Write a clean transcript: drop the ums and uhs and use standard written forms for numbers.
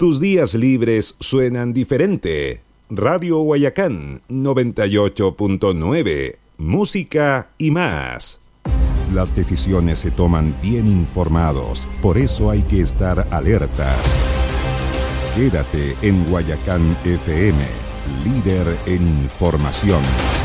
tus días libres suenan diferente. Radio Guayacán 98.9, música y más. Las decisiones se toman bien informados, por eso hay que estar alertas. Quédate en Guayacán FM, líder en información.